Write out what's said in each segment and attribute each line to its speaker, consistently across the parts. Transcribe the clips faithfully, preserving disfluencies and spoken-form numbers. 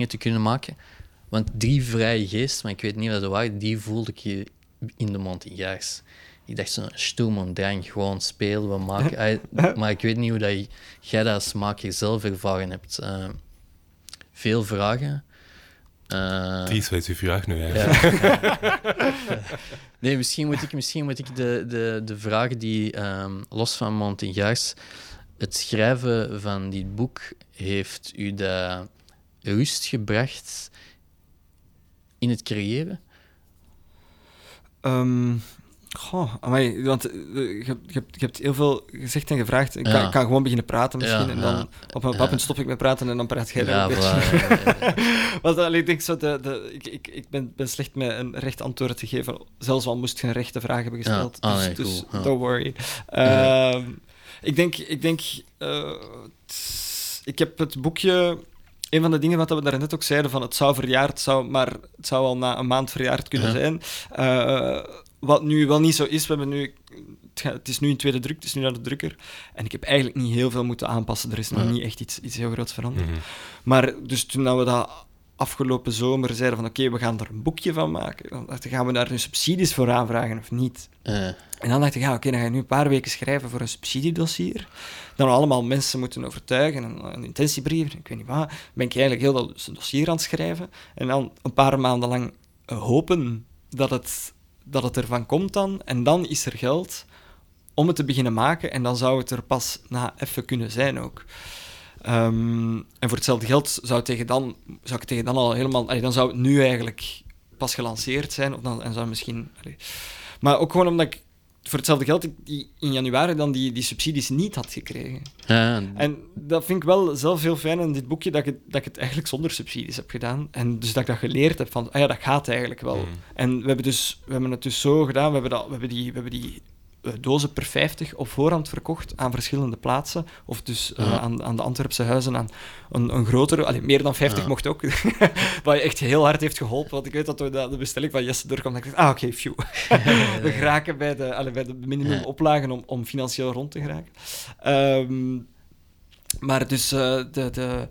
Speaker 1: te kunnen maken. Want drie vrije geesten, maar ik weet niet wat dat waren, die voelde ik in de Montignaars. Ik dacht zo'n Sturm und Drang, gewoon spelen, we maken. Maar ik weet niet hoe dat jij dat als maker zelf ervaren hebt. Uh, veel vragen. Uh,
Speaker 2: Dries, wat is uw vraag nu eigenlijk?
Speaker 1: Ja. Nee, misschien moet ik, misschien moet ik de, de, de vragen die, um, los van Montignaars, het schrijven van dit boek, heeft u de rust gebracht in het creëren?
Speaker 3: Um, goh, amai, want uh, je, je, hebt, je hebt heel veel gezegd en gevraagd. Ik
Speaker 1: ja.
Speaker 3: kan, kan gewoon beginnen praten misschien.
Speaker 1: Ja,
Speaker 3: en dan
Speaker 1: ja.
Speaker 3: op een bepaald punt stop ik met praten en dan praat jij
Speaker 1: ja,
Speaker 3: er
Speaker 1: voilà,
Speaker 3: een beetje. Want allee, ik denk zo, de, de, ik, ik, ik ben, ben slecht met een recht antwoord te geven, zelfs al moest je een rechte vraag hebben gesteld.
Speaker 1: Ja. Ah,
Speaker 3: dus
Speaker 1: nee,
Speaker 3: dus
Speaker 1: cool.
Speaker 3: don't worry.
Speaker 1: Ja.
Speaker 3: Uh, ik denk, ik, denk uh, t, ik heb het boekje... Een van de dingen wat we daarnet ook zeiden, van het zou verjaard, zou, maar het zou al na een maand verjaard kunnen ja. zijn. Uh, wat nu wel niet zo is, we hebben nu, het is nu een tweede druk, het is nu naar de drukker. En ik heb eigenlijk niet heel veel moeten aanpassen. Er is nog ja. niet echt iets, iets heel groots veranderd. Mm-hmm. Maar dus toen we dat afgelopen zomer zeiden van oké, okay, we gaan er een boekje van maken, dan dacht ik, gaan we daar nu subsidies voor aanvragen of niet? Uh. En dan dacht ik, ja, oké, okay, dan ga je nu een paar weken schrijven voor een subsidiedossier. Dan allemaal mensen moeten overtuigen, een, een intentiebrief, ik weet niet wat. Ben ik eigenlijk heel dat dossier aan het schrijven. En dan een paar maanden lang uh, hopen dat het, dat het ervan komt dan. En dan is er geld om het te beginnen maken. En dan zou het er pas na even kunnen zijn ook. Um, en voor hetzelfde geld zou, het tegen dan, zou ik tegen dan al helemaal... Allee, dan zou het nu eigenlijk pas gelanceerd zijn. Of dan, en zou misschien... Allee. Maar ook gewoon omdat ik voor hetzelfde geld die in januari dan die, die subsidies niet had gekregen.
Speaker 1: Ja.
Speaker 3: En dat vind ik wel zelf heel fijn in dit boekje, dat ik, het, dat ik het eigenlijk zonder subsidies heb gedaan. En dus dat ik dat geleerd heb van, ah ja, dat gaat eigenlijk wel. Mm. En we hebben, dus, we hebben het dus zo gedaan, we hebben, dat, we hebben die... We hebben die Uh, dozen per vijftig op voorhand verkocht aan verschillende plaatsen. Of dus uh, ja. aan, aan de Antwerpse huizen aan een, een grotere... Allee, meer dan vijftig ja. mocht ook. Wat je echt heel hard heeft geholpen. Want ik weet dat we de, de bestelling van Jesse doorkwam. Dat ik dacht, ah, oké, okay, phew. We geraken bij de, allee, bij de minimumoplagen om, om financieel rond te geraken. Um, maar dus uh, de... de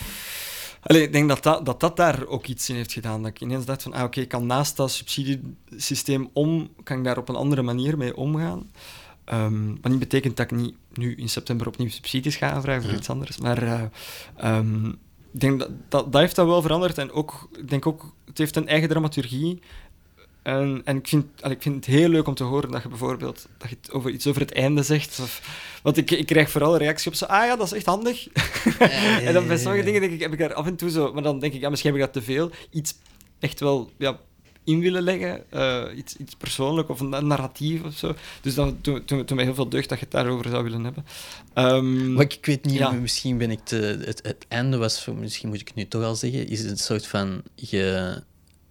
Speaker 3: Allee, ik denk dat dat, dat dat daar ook iets in heeft gedaan. Dat ik ineens dacht van, ah, oké, okay, ik kan naast dat subsidiesysteem om, kan ik daar op een andere manier mee omgaan. Um, wat niet betekent dat ik niet nu in september opnieuw subsidies ga aanvragen voor ja. iets anders. Maar uh, um, ik denk dat, dat dat heeft dat wel veranderd. En ook, ik denk ook, het heeft een eigen dramaturgie. En, en ik, vind, allee, ik vind het heel leuk om te horen dat je bijvoorbeeld dat je het over, iets over het einde zegt. Of, want ik, ik krijg vooral een reactie op zo, ah ja, dat is echt handig. Uh, en dan bij sommige dingen denk ik, heb ik daar af en toe zo... Maar dan denk ik, ja, misschien heb ik dat te veel. Iets echt wel ja, in willen leggen. Uh, iets, iets persoonlijk of een, een narratief of zo. Dus dan toen, toen, toen mij heel veel deugd dat je het daarover zou willen hebben. Um,
Speaker 1: maar ik, ik weet niet,
Speaker 3: ja.
Speaker 1: misschien ben ik te... Het, het einde was, voor, misschien moet ik het nu toch al zeggen, is het een soort van... Je,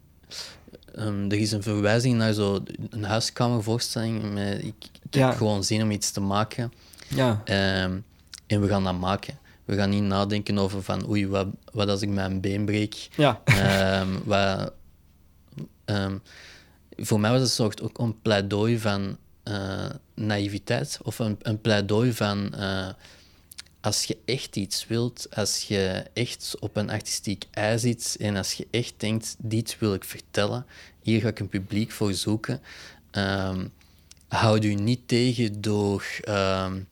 Speaker 1: Um, er is een verwijzing naar zo een huiskamervoorstelling. Met, ik ik ja. heb gewoon zin om iets te maken.
Speaker 3: Ja.
Speaker 1: Um, en we gaan dat maken. We gaan niet nadenken over van oei, wat, wat als ik mijn been breek.
Speaker 3: Ja.
Speaker 1: Um, wat, um, voor mij was het soort ook een pleidooi van uh, naïviteit. Of een, een pleidooi van... Uh, als je echt iets wilt, als je echt op een artistiek ei zit en als je echt denkt, dit wil ik vertellen, hier ga ik een publiek voor zoeken, um, houd u niet tegen door um,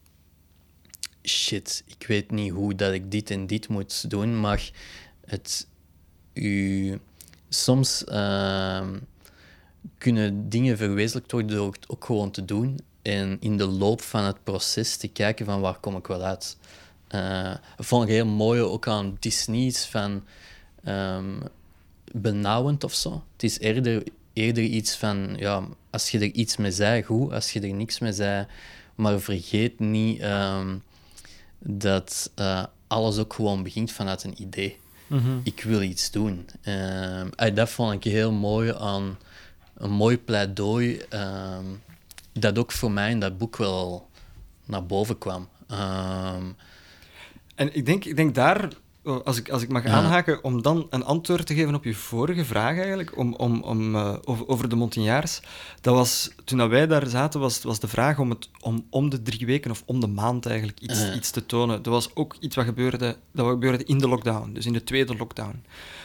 Speaker 1: shit, ik weet niet hoe dat ik dit en dit moet doen, maar het u soms um, kunnen dingen verwezenlijkt worden door het ook gewoon te doen en in de loop van het proces te kijken van waar kom ik wel uit. Uh, dat vond ik heel mooi ook aan Disney van um, benauwend of zo. Het is eerder, eerder iets van, ja, als je er iets mee zei, goed. Als je er niks mee zei, maar vergeet niet um, dat uh, alles ook gewoon begint vanuit een idee. Mm-hmm. Ik wil iets doen. Um, uh, dat vond ik heel mooi aan een mooi pleidooi um, dat ook voor mij in dat boek wel naar boven kwam. Um,
Speaker 3: En ik denk, ik denk daar als ik, als ik mag
Speaker 1: Ja.
Speaker 3: aanhaken, om dan een antwoord te geven op je vorige vraag eigenlijk, om, om, om, uh, over, over de Montignaars. Dat was, toen dat wij daar zaten, was, was de vraag om, het, om om de drie weken of om de maand eigenlijk iets,
Speaker 1: Ja.
Speaker 3: iets te tonen. Dat was ook iets wat gebeurde, dat gebeurde in de lockdown, dus in de tweede lockdown.